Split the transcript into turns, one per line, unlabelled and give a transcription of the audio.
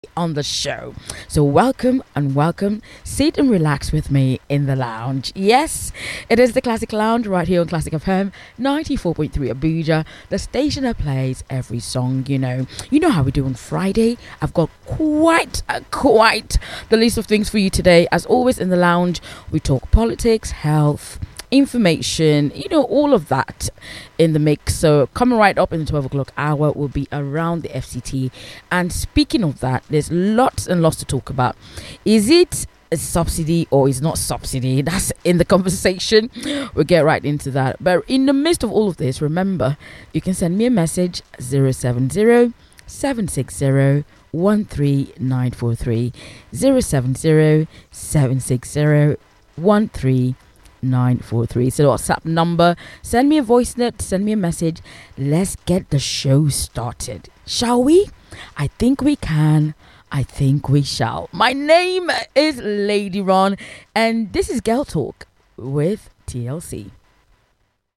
on the show. So, welcome and welcome. Sit and relax with me in the lounge. Yes, it is the Classic Lounge right here on Classic FM 94.3 Abuja, the station that plays every song. You know how we do on Friday. I've got quite the list of things for you today. As always, in the lounge, we talk politics, health, information, all of that in the mix. So coming right up in the 12 o'clock hour will be around the FCT. And speaking of that, there's lots and lots to talk about. Is it a subsidy or is not subsidy? That's in the conversation. We'll get right into that. But in the midst of all of this, remember, you can send me a message 070 760 13943 070 760 13943. So WhatsApp number, send me a voice note, send me a message. Let's get the show started, shall we? I think we can. I think we shall. My name is Lady Ron, and this is Girl Talk with TLC.